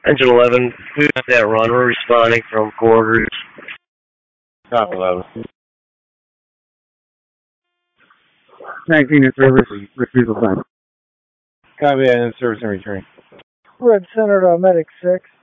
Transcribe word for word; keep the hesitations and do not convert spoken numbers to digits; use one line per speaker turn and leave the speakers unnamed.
Engine eleven, we got that run. We're responding from quarters.
Top eleven.
nineteen in service, refusal time.
Copy that in service and return.
Red Center to Medic six.